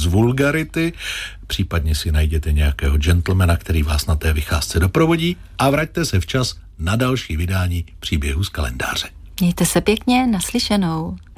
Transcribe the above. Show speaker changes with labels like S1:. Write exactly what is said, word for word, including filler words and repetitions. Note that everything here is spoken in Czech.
S1: z vulgarity, případně si najděte nějakého gentlemana, který vás na té vycházce doprovodí a vraťte se včas na další vydání Příběhů z kalendáře.
S2: Mějte se pěkně, naslyšenou.